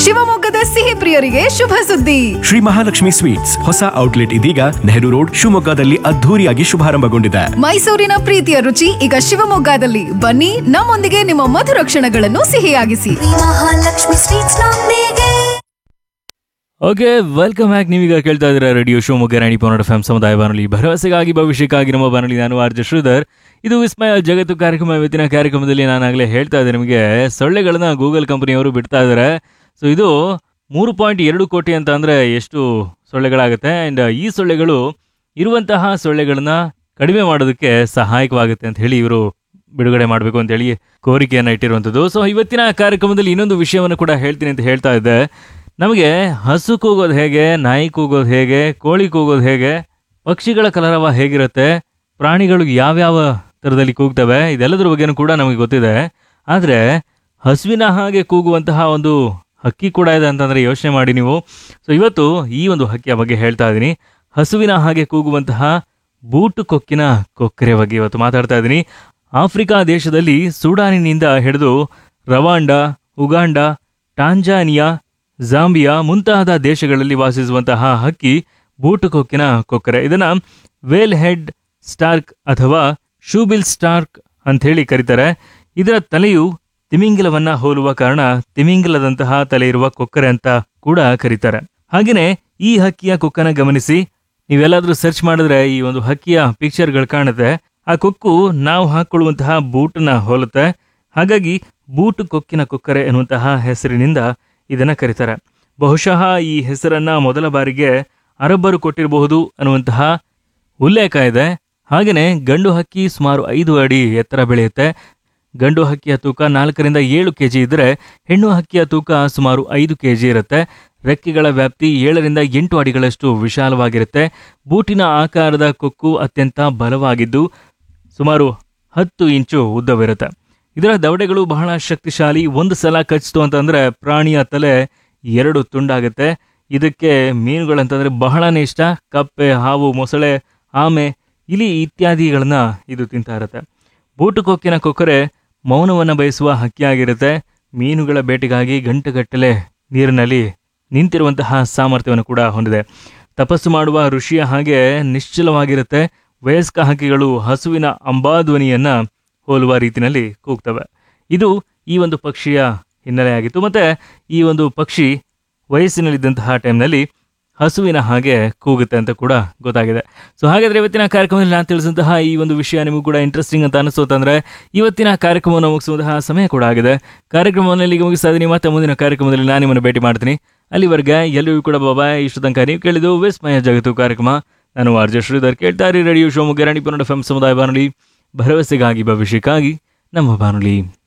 ಶಿವಮೊಗ್ಗದ ಸಿಹಿ ಪ್ರಿಯರಿಗೆ ಶುಭ ಸುದ್ದಿ. ಶ್ರೀ ಮಹಾಲಕ್ಷ್ಮಿ ಸ್ವೀಟ್ಸ್ ಹೊಸ ಔಟ್ಲೆಟ್ ಇದೀಗ ನೆಹರು ರೋಡ್ ಶಿವಮೊಗ್ಗದಲ್ಲಿ ಅದ್ಧೂರಿಯಾಗಿ ಶುಭಾರಂಭಗೊಂಡಿದೆ. ಮೈಸೂರಿನ ಪ್ರೀತಿಯ ರುಚಿ ಈಗ ಶಿವಮೊಗ್ಗದಲ್ಲಿ. ಬನ್ನಿ, ನಮ್ಮೊಂದಿಗೆ ನಿಮ್ಮ ಮಧುರ ಕ್ಷಣಗಳನ್ನು ಸಿಹಿಯಾಗಿಸಿ. ಮಹಾಲಕ್ಷ್ಮಿ ಸ್ವೀಟ್ಸ್ ನೊಂದಿಗೆ. Okay, welcome back. ನೀವೀಗ ಕೇಳ್ತಾ ಇದ್ದೀರಾ ರೇಡಿಯೋ ಶಿವಮೊಗ್ಗ 90.8 FM ಸಮುದಾಯ ಬಾನುಲಿ, ಭರವಸೆಗಾಗಿ ಭವಿಷ್ಯಕ್ಕಾಗಿ ನಮ್ಮ ಬಾನುಲಿ. ನಾನು ಆರ್ ಜೆ ಶ್ರೀಧರ್. ಇದು ವಿಸ್ಮಯ ಜಗತ್ತು ಕಾರ್ಯಕ್ರಮ. ಇವತ್ತಿನ ಕಾರ್ಯಕ್ರಮದಲ್ಲಿ ನಾನಾಗಲೇ ಹೇಳ್ತಾ ಇದ್ದೆ ನಿಮಗೆ, ಸೊಳ್ಳೆಗಳನ್ನ ಗೂಗಲ್ ಕಂಪನಿಯವರು ಬಿಡ್ತಾ ಇದ್ದಾರೆ. ಸೊ ಇದು 3.2 ಕೋಟಿ ಅಂತ ಅಂದರೆ ಎಷ್ಟು ಸೊಳ್ಳೆಗಳಾಗುತ್ತೆ. ಆ್ಯಂಡ್ ಈ ಸೊಳ್ಳೆಗಳು ಇರುವಂತಹ ಸೊಳ್ಳೆಗಳನ್ನ ಕಡಿಮೆ ಮಾಡೋದಕ್ಕೆ ಸಹಾಯಕವಾಗುತ್ತೆ ಅಂತ ಹೇಳಿ ಇವರು ಬಿಡುಗಡೆ ಮಾಡಬೇಕು ಅಂತೇಳಿ ಕೋರಿಕೆಯನ್ನು ಇಟ್ಟಿರುವಂಥದ್ದು. ಸೊ ಇವತ್ತಿನ ಕಾರ್ಯಕ್ರಮದಲ್ಲಿ ಇನ್ನೊಂದು ವಿಷಯವನ್ನು ಕೂಡ ಹೇಳ್ತೀನಿ ಅಂತ ಹೇಳ್ತಾ ಇದ್ದೆ. ನಮಗೆ ಹಸು ಕೂಗೋದು ಹೇಗೆ, ನಾಯಿ ಕೂಗೋದು ಹೇಗೆ, ಕೋಳಿ ಕೂಗೋದು ಹೇಗೆ, ಪಕ್ಷಿಗಳ ಕಲರವ ಹೇಗಿರುತ್ತೆ, ಪ್ರಾಣಿಗಳು ಯಾವ್ಯಾವ ಥರದಲ್ಲಿ ಕೂಗ್ತವೆ, ಇದೆಲ್ಲದ್ರ ಬಗ್ಗೆನೂ ಕೂಡ ನಮಗೆ ಗೊತ್ತಿದೆ. ಆದರೆ ಹಸುವಿನ ಹಾಗೆ ಕೂಗುವಂತಹ ಒಂದು ಹಕ್ಕಿ ಕೂಡ ಇದೆ ಅಂತಂದರೆ ಯೋಚನೆ ಮಾಡಿ ನೀವು. ಸೊ ಇವತ್ತು ಈ ಒಂದು ಹಕ್ಕಿಯ ಬಗ್ಗೆ ಹೇಳ್ತಾ ಇದ್ದೀನಿ. ಹಸುವಿನ ಹಾಗೆ ಕೂಗುವಂತಹ ಬೂಟು ಕೊಕ್ಕಿನ ಕೊಕ್ಕರೆ ಬಗ್ಗೆ ಇವತ್ತು ಮಾತಾಡ್ತಾ ಇದ್ದೀನಿ. ಆಫ್ರಿಕಾ ದೇಶದಲ್ಲಿ ಸೂಡಾನಿನಿಂದ ಹಿಡಿದು ರವಾಂಡ, ಉಗಾಂಡ, ಟಾಂಜಾನಿಯಾ, ಜಾಂಬಿಯಾ ಮುಂತಾದ ದೇಶಗಳಲ್ಲಿ ವಾಸಿಸುವಂತಹ ಹಕ್ಕಿ ಬೂಟು ಕೊಕ್ಕಿನ ಕೊಕ್ಕರೆ. ಇದನ್ನು ವೇಲ್ ಹೆಡ್ ಸ್ಟಾರ್ಕ್ ಅಥವಾ ಶೂಬಿಲ್ ಸ್ಟಾರ್ಕ್ ಅಂಥೇಳಿ ಕರೀತಾರೆ. ಇದರ ತಲೆಯು ತಿಮಿಂಗಿಲವನ್ನ ಹೋಲುವ ಕಾರಣ ತಿಮಿಂಗಿಲದಂತಹ ತಲೆ ಇರುವ ಕೊಕ್ಕರೆ ಅಂತ ಕೂಡ ಕರೀತಾರೆ. ಹಾಗೆಯೇ ಈ ಹಕ್ಕಿಯ ಕೊಕ್ಕನ್ನು ಗಮನಿಸಿ, ನೀವೆಲ್ಲಾದರೂ ಸರ್ಚ್ ಮಾಡಿದ್ರೆ ಈ ಒಂದು ಹಕ್ಕಿಯ ಪಿಕ್ಚರ್ಗಳು ಕಾಣುತ್ತೆ. ಆ ಕೊಕ್ಕು ನಾವು ಹಾಕೊಳ್ಳುವಂತಹ ಬೂಟನ್ನ ಹೋಲುತ್ತೆ. ಹಾಗಾಗಿ ಬೂಟು ಕೊಕ್ಕಿನ ಕೊಕ್ಕರೆ ಎನ್ನುವಂತಹ ಹೆಸರಿನಿಂದ ಇದನ್ನು ಕರೀತಾರೆ. ಬಹುಶಃ ಈ ಹೆಸರನ್ನ ಮೊದಲ ಬಾರಿಗೆ ಅರಬ್ಬರು ಕೊಟ್ಟಿರಬಹುದು ಅನ್ನುವಂತಹ ಉಲ್ಲೇಖ ಇದೆ. ಹಾಗೆಯೇ ಗಂಡು ಹಕ್ಕಿ ಸುಮಾರು 5 ಅಡಿ ಎತ್ತರ ಬೆಳೆಯುತ್ತೆ. ಗಂಡು ಹಕ್ಕಿಯ ತೂಕ 4 ರಿಂದ 7 kg ಇದ್ದರೆ ಹೆಣ್ಣು ಹಕ್ಕಿಯ ತೂಕ ಸುಮಾರು 5 kg ಇರುತ್ತೆ. ರೆಕ್ಕೆಗಳ ವ್ಯಾಪ್ತಿ 7 ರಿಂದ 8 ಅಡಿಗಳಷ್ಟು ವಿಶಾಲವಾಗಿರುತ್ತೆ. ಬೂಟಿನ ಆಕಾರದ ಕೊಕ್ಕು ಅತ್ಯಂತ ಬಲವಾಗಿದ್ದು ಸುಮಾರು 10 ಇಂಚು ಉದ್ದವಿರುತ್ತೆ. ಇದರ ದವಡೆಗಳು ಬಹಳ ಶಕ್ತಿಶಾಲಿ. ಒಂದು ಸಲ ಕಚ್ಚಿತು ಅಂತಂದರೆ ಪ್ರಾಣಿಯ ತಲೆ 2 ತುಂಡಾಗುತ್ತೆ. ಇದಕ್ಕೆ ಮೀನುಗಳಂತಂದರೆ ಬಹಳನೇ ಇಷ್ಟ. ಕಪ್ಪೆ, ಹಾವು, ಮೊಸಳೆ, ಆಮೆ, ಇಲಿ ಇತ್ಯಾದಿಗಳನ್ನ ಇದು ತಿಂತಾ ಇರುತ್ತೆ. ಬೂಟು ಕೊಕ್ಕಿನ ಕೊಕ್ಕರೆ ಮೌನವನ್ನು ಬಯಸುವ ಹಕ್ಕಿಯಾಗಿರುತ್ತೆ. ಮೀನುಗಳ ಬೇಟೆಗಾಗಿ ಗಂಟೆಗಟ್ಟಲೆ ನೀರಿನಲ್ಲಿ ನಿಂತಿರುವಂತಹ ಸಾಮರ್ಥ್ಯವನ್ನು ಕೂಡ ಹೊಂದಿದೆ. ತಪಸ್ಸು ಮಾಡುವ ಋಷಿಯ ಹಾಗೆ ನಿಶ್ಚಲವಾಗಿರುತ್ತೆ. ವಯಸ್ಕ ಹಕ್ಕಿಗಳು ಹಸುವಿನ ಅಂಬಾಧ್ವನಿಯನ್ನು ಹೋಲುವ ರೀತಿಯಲ್ಲಿ ಕೂಗ್ತವೆ. ಇದು ಈ ಒಂದು ಪಕ್ಷಿಯ ಹಿನ್ನೆಲೆಯಾಗಿತ್ತು. ಮತ್ತು ಈ ಒಂದು ಪಕ್ಷಿ ವಯಸ್ಸಿನಲ್ಲಿದ್ದಂತಹ ಟೈಮ್ನಲ್ಲಿ ಹಸುವಿನ ಹಾಗೆ ಕೂಗುತ್ತೆ ಅಂತ ಕೂಡ ಗೊತ್ತಾಗಿದೆ. ಸೊ ಹಾಗಾದರೆ ಇವತ್ತಿನ ಕಾರ್ಯಕ್ರಮದಲ್ಲಿ ನಾನು ತಿಳಿಸಿದಂತಹ ಈ ಒಂದು ವಿಷಯ ನಿಮಗೂ ಕೂಡ ಇಂಟ್ರೆಸ್ಟಿಂಗ್ ಅಂತ ಅನಿಸೋತಂದರೆ ಇವತ್ತಿನ ಕಾರ್ಯಕ್ರಮವನ್ನು ಮುಗಿಸುವಂತಹ ಸಮಯ ಕೂಡ ಆಗಿದೆ. ಕಾರ್ಯಕ್ರಮವನ್ನು ಇಲ್ಲಿಗೆ ಮುಗಿಸ್ತಾ ಇದ್ದೀನಿ. ಮತ್ತೆ ಮುಂದಿನ ಕಾರ್ಯಕ್ರಮದಲ್ಲಿ ನಾನು ನಿಮ್ಮನ್ನು ಭೇಟಿ ಮಾಡ್ತೀನಿ. ಅಲ್ಲಿವರೆಗೆ ಎಲ್ಲರಿಗೂ ಕೂಡ ಬಾಯ್. ಇಷ್ಟು ತನಕ ನೀವು ಕೇಳಿದ್ದು ವಿಸ್ಮಯ ಜಗತ್ತು ಕಾರ್ಯಕ್ರಮ. ನಾನು ಆರ್ ಜೆ ಶ್ರೀಧರ್. ಕೇಳ್ತಾ ಇರಿ ರೇಡಿಯೋ ಶಿವಮೊಗ್ಗ 90.8 FM ಸಮುದಾಯ ಬಾನುಲಿ, ಭರವಸೆಗಾಗಿ ಭವಿಷ್ಯಕ್ಕಾಗಿ ನಮ್ಮ ಬಾನುಲಿ.